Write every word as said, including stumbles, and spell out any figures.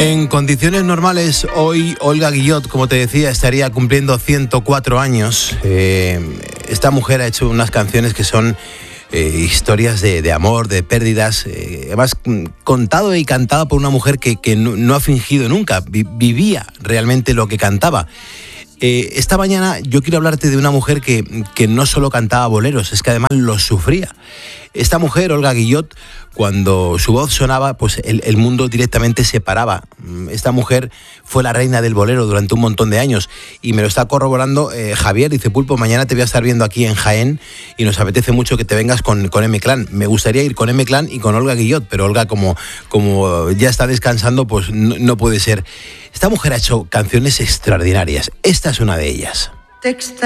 En condiciones normales, hoy Olga Guillot, como te decía, estaría cumpliendo ciento cuatro años. Eh, esta mujer ha hecho unas canciones que son eh, historias de, de amor, de pérdidas, eh, además contado y cantado por una mujer que, que no, no ha fingido nunca, vi, vivía realmente lo que cantaba. Eh, esta mañana yo quiero hablarte de una mujer que, que no solo cantaba boleros, es que además los sufría. Esta mujer, Olga Guillot, cuando su voz sonaba, pues el, el mundo directamente se paraba. Esta mujer fue la reina del bolero durante un montón de años y me lo está corroborando eh, Javier. Dice: Pulpo, mañana te voy a estar viendo aquí en Jaén y nos apetece mucho que te vengas con, con M-Clan. Me gustaría ir con M-Clan y con Olga Guillot, pero Olga, como, como ya está descansando, pues no, no puede ser. Esta mujer ha hecho canciones extraordinarias. Esta es una de ellas. Texta